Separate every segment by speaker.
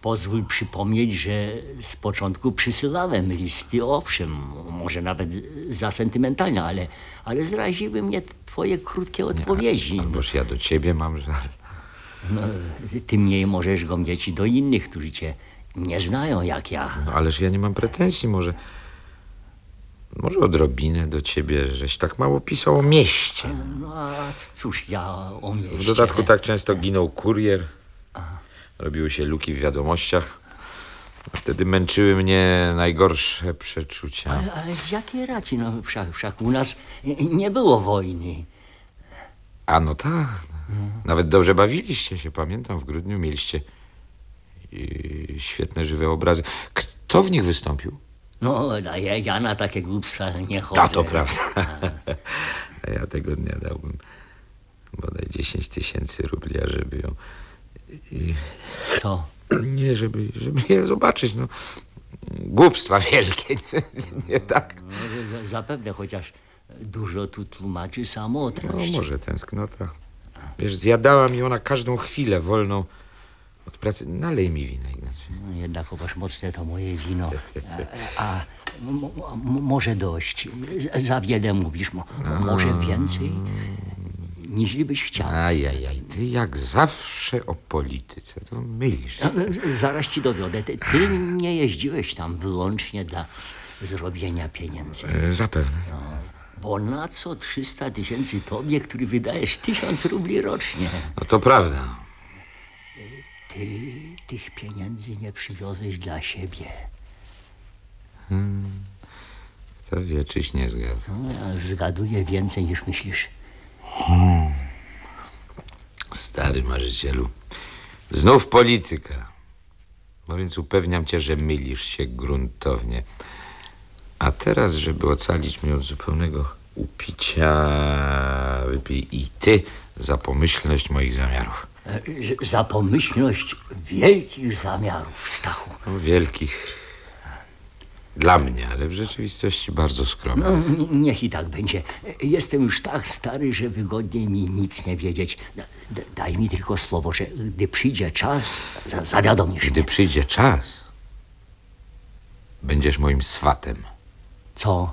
Speaker 1: pozwól przypomnieć, że z początku przysyłałem listy, owszem, może nawet za sentymentalne, ale zraziły mnie twoje krótkie odpowiedzi.
Speaker 2: Alboż ja do ciebie mam żal.
Speaker 1: No, ty mniej możesz go mieć do innych, którzy cię nie znają jak ja.
Speaker 2: No, ależ ja nie mam pretensji, może odrobinę do ciebie, żeś tak mało pisał o mieście.
Speaker 1: No a cóż ja o mieście...
Speaker 2: W dodatku tak często ginął kurier. Robiły się luki w wiadomościach. A wtedy męczyły mnie najgorsze przeczucia.
Speaker 1: Ale z jakiej racji? No wszak u nas nie było wojny.
Speaker 2: A no tak. Nawet dobrze bawiliście się, pamiętam. W grudniu mieliście świetne, żywe obrazy. Kto w nich wystąpił?
Speaker 1: No, ja na takie głupstwa nie chodzę.
Speaker 2: A to prawda. A ja tego dnia dałbym bodaj 10 000 rubli, żeby ją...
Speaker 1: Co?
Speaker 2: Nie, żeby je zobaczyć, no. Głupstwa wielkie, nie tak?
Speaker 1: No, zapewne, chociaż dużo tu tłumaczy samotność.
Speaker 2: No, może tęsknota. Wiesz, zjadała mi ona każdą chwilę wolną od pracy. Nalej mi wina, Ignacy.
Speaker 1: No, jednakowoż mocne to moje wino. Może dość. Za wiele mówisz. Może więcej niż byś chciał.
Speaker 2: Ajajaj, ty jak zawsze o polityce, to mylisz.
Speaker 1: Zaraz ci dowiodę. Ty nie jeździłeś tam wyłącznie dla zrobienia pieniędzy.
Speaker 2: Zapewne.
Speaker 1: No, bo na co 300 000 tobie, który wydajesz 1000 rubli rocznie?
Speaker 2: No to prawda.
Speaker 1: Ty tych pieniędzy nie przywiozłeś dla siebie.
Speaker 2: To wie, czyś nie zgadza.
Speaker 1: No, ja zgaduję więcej niż myślisz.
Speaker 2: Stary marzycielu, znów polityka. No więc upewniam cię, że mylisz się gruntownie. A teraz, żeby ocalić mnie od zupełnego upicia, wypij i ty za pomyślność moich zamiarów.
Speaker 1: Za pomyślność wielkich zamiarów, Stachu.
Speaker 2: No, wielkich dla mnie, ale w rzeczywistości bardzo skromnych.
Speaker 1: No, niech i tak będzie. Jestem już tak stary, że wygodniej mi nic nie wiedzieć. Daj mi tylko słowo, że gdy przyjdzie czas, zawiadomisz mnie.
Speaker 2: Gdy przyjdzie czas, będziesz moim swatem.
Speaker 1: Co?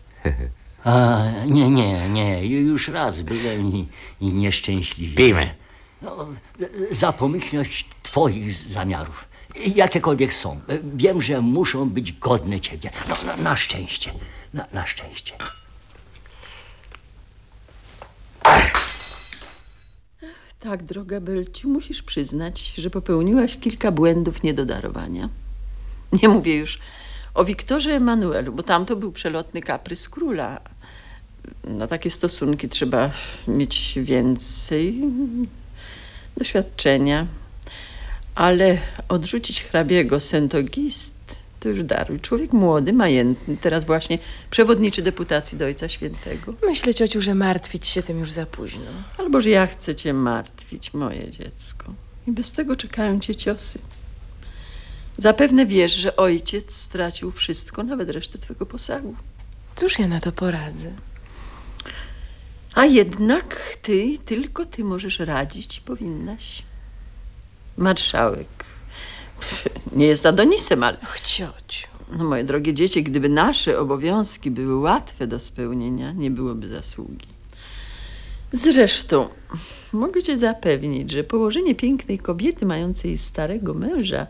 Speaker 1: Nie. Już raz byłem i nieszczęśliwy.
Speaker 2: Pijmy.
Speaker 1: No, za pomyślność twoich zamiarów. Jakiekolwiek są. Wiem, że muszą być godne ciebie. No, na szczęście. Na szczęście.
Speaker 3: Tak, droga Belciu, musisz przyznać, że popełniłaś kilka błędów nie do darowania. Nie mówię już o Wiktorze Emanuelu, bo tamto był przelotny kaprys króla. Na takie stosunki trzeba mieć więcej doświadczenia. Ale odrzucić hrabiego Saint-Auguste to już daruj. Człowiek młody, majętny, teraz właśnie przewodniczy deputacji do Ojca Świętego.
Speaker 4: Myślę, ciociu, że martwić się tym już za późno.
Speaker 3: Albo że ja chcę cię martwić, moje dziecko. I bez tego czekają cię ciosy. Zapewne wiesz, że ojciec stracił wszystko, nawet resztę twego posagu.
Speaker 4: Cóż ja na to poradzę?
Speaker 3: A jednak ty, tylko ty możesz radzić i powinnaś. Marszałek nie jest Adonisem, ale...
Speaker 4: Och, ciociu.
Speaker 3: No, moje drogie dziecię, gdyby nasze obowiązki były łatwe do spełnienia, nie byłoby zasługi. Zresztą mogę cię zapewnić, że położenie pięknej kobiety mającej starego męża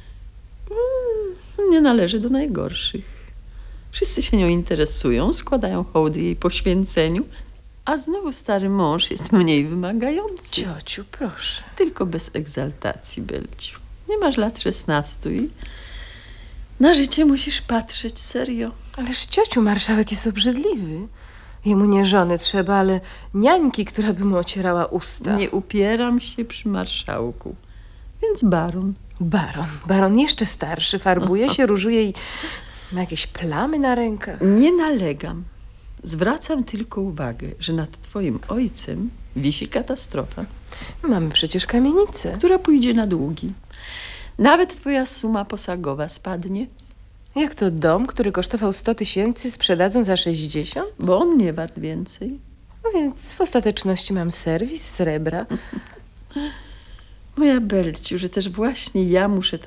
Speaker 3: nie należy do najgorszych. Wszyscy się nią interesują, składają hołdy jej poświęceniu, a znowu stary mąż jest mniej wymagający.
Speaker 4: Ciociu, proszę.
Speaker 3: Tylko bez egzaltacji, Belciu. Nie masz lat 16 i na życie musisz patrzeć serio.
Speaker 4: Ależ ciociu, marszałek jest obrzydliwy. Jemu nie żony trzeba, ale niańki, która by mu ocierała usta.
Speaker 3: Nie upieram się przy marszałku. Więc baron.
Speaker 4: Baron jeszcze starszy, farbuje się, różuje i ma jakieś plamy na rękach.
Speaker 3: Nie nalegam. Zwracam tylko uwagę, że nad twoim ojcem wisi katastrofa.
Speaker 4: Mamy przecież kamienicę.
Speaker 3: Która pójdzie na długi. Nawet twoja suma posagowa spadnie.
Speaker 4: Jak to dom, który kosztował 100 000, sprzedadzą za 60?
Speaker 3: Bo on nie wart więcej.
Speaker 4: No więc w ostateczności mam serwis, srebra.
Speaker 3: Moja Belciu, że też właśnie ja muszę